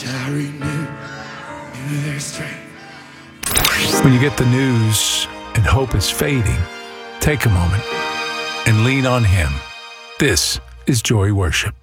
shall renew their strength. When you get the news and hope is fading, take a moment and lean on Him. This is Joy Worship.